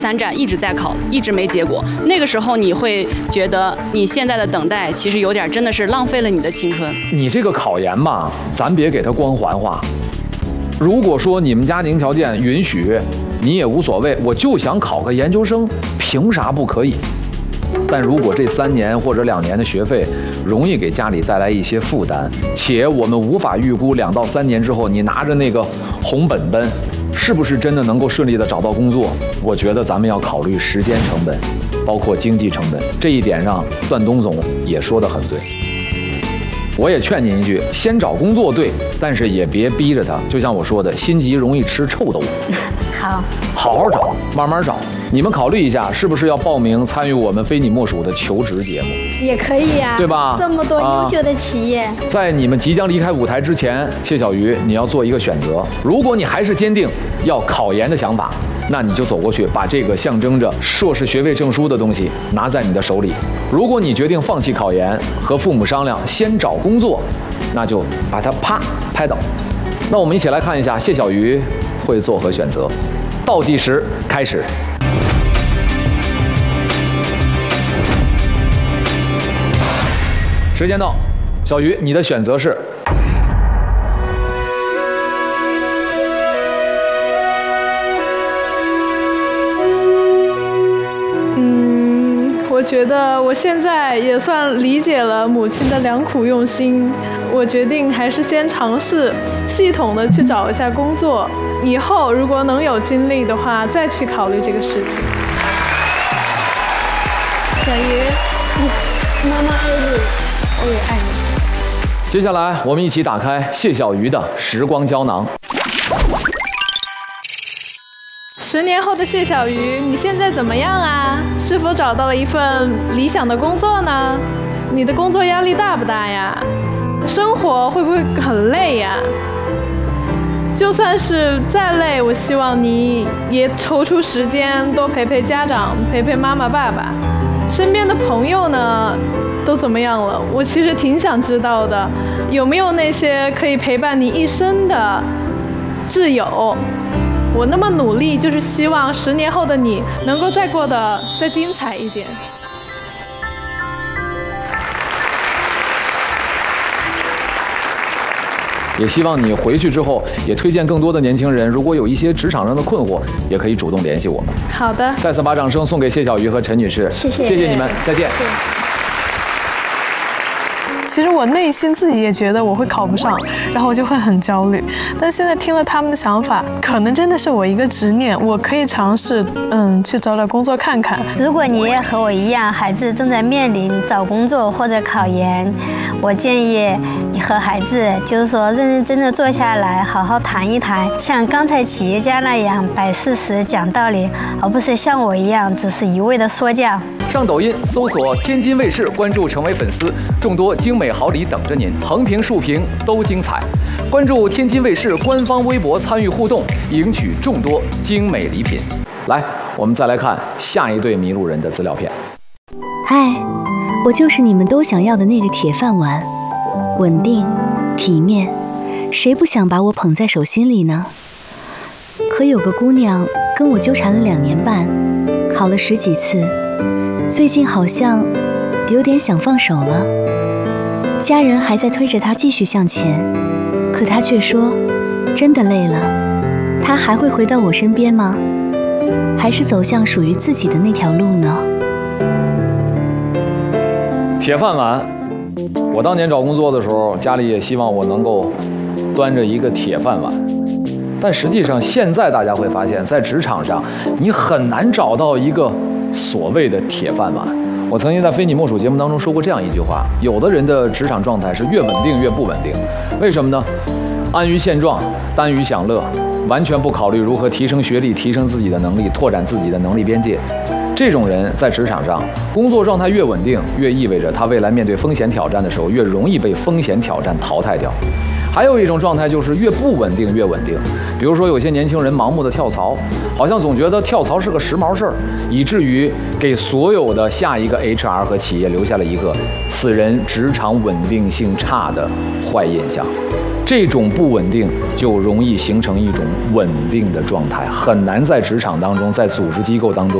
3战一直在考，一直没结果。那个时候你会觉得你现在的等待其实有点真的是浪费了你的青春。 你这个考研吧，咱别给它光环化。如果说你们家庭条件允许，你也无所谓，我就想考个研究生，凭啥不可以？但如果这3年或者2年的学费容易给家里带来一些负担，且我们无法预估2到3年之后你拿着那个红本本，是不是真的能够顺利的找到工作？我觉得咱们要考虑时间成本，包括经济成本，这一点上段东总也说得很对。我也劝您一句，先找工作对，但是也别逼着他。就像我说的，心急容易吃臭豆腐。 好， 好好找，慢慢找。你们考虑一下，是不是要报名参与我们非你莫属的求职节目？ 也可以呀， 对吧？ 这么多优秀的企业， 在你们即将离开舞台之前，谢小鱼，你要做一个选择。如果你还是坚定要考研的想法，那你就走过去，把这个象征着硕士学位证书的东西拿在你的手里。如果你决定放弃考研，和父母商量，先找工作，那就把它啪拍倒。那我们一起来看一下谢小鱼会作何选择。倒计时开始。时间到，小鱼，你的选择是？ 我觉得我现在也算理解了母亲的良苦用心，我决定还是先尝试系统的去找一下工作，以后如果能有精力的话，再去考虑这个事情。 小鱼，妈妈爱你，我也爱你。 接下来我们一起打开谢小鱼的时光胶囊。 10年后的谢小鱼，你现在怎么样啊？是否找到了一份理想的工作呢？你的工作压力大不大呀？生活会不会很累呀？就算是再累，我希望你也抽出时间多陪陪家长，陪陪妈妈爸爸。身边的朋友呢，都怎么样了？我其实挺想知道的，有没有那些可以陪伴你一生的挚友？我那么努力，就是希望10年后的你能够再过得再精彩一点。 也希望你回去之后，也推荐更多的年轻人，如果有一些职场上的困惑，也可以主动联系我们。 好的， 再次把掌声送给谢小鱼和陈女士， 谢谢， 谢谢你们，再见。 其实我内心自己也觉得我会考不上，然后我就会很焦虑。但现在听了他们的想法，可能真的是我一个执念，我可以尝试，去找找工作看看。 如果你也和我一样，孩子正在面临找工作或者考研，我建议你和孩子就是说认认真真坐下来，好好谈一谈，像刚才企业家那样摆事实、讲道理，而不是像我一样只是一味的说教。 上抖音搜索天津卫视，关注成为粉丝，众多精美好礼等着您，横屏竖屏都精彩。关注天津卫视官方微博参与互动，赢取众多精美礼品。来，我们再来看下一对迷路人的资料片。 嗨，我就是你们都想要的那个铁饭碗，稳定、体面，谁不想把我捧在手心里呢？可有个姑娘跟我纠缠了2年半，考了10几次，最近好像有点想放手了。家人还在推着她继续向前，可她却说真的累了。她还会回到我身边吗？还是走向属于自己的那条路呢？ 铁饭碗，我当年找工作的时候，家里也希望我能够端着一个铁饭碗，但实际上现在大家会发现，在职场上你很难找到一个所谓的铁饭碗。我曾经在非你莫属节目当中说过这样一句话：有的人的职场状态是越稳定越不稳定，为什么呢？安于现状，耽于享乐，完全不考虑如何提升学历、提升自己的能力、拓展自己的能力边界。这种人在职场上工作状态越稳定，越意味着他未来面对风险挑战的时候越容易被风险挑战淘汰掉。 还有一种状态就是越不稳定越稳定，比如说有些年轻人盲目的跳槽，好像总觉得跳槽是个时髦事儿，以至于给所有的下一个 HR 和企业留下了一个此人职场稳定性差的坏印象。这种不稳定就容易形成一种稳定的状态，很难在职场当中，在组织机构当中